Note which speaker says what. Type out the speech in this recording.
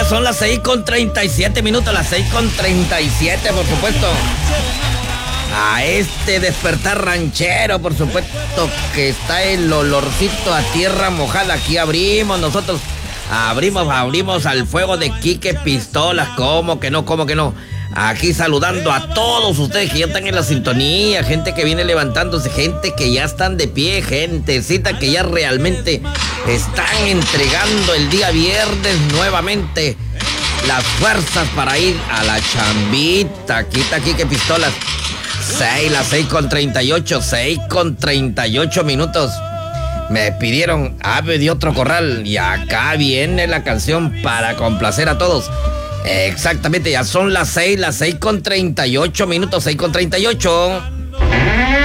Speaker 1: son las 6:37, las 6:37, por supuesto. A este despertar ranchero, por supuesto, que está el olorcito a tierra mojada. Aquí abrimos nosotros. Abrimos al fuego de Quique Pistolas. ¿Cómo que no? Aquí saludando a todos ustedes que ya están en la sintonía, gente que viene levantándose, gente que ya están de pie, gentecita que ya realmente están entregando el día viernes nuevamente las fuerzas para ir a la chambita. Aquí está Quique Pistolas. Las 6:38 minutos. Me pidieron ave de otro corral y acá viene la canción para complacer a todos. Exactamente, ya son las 6:38 minutos, 6:38.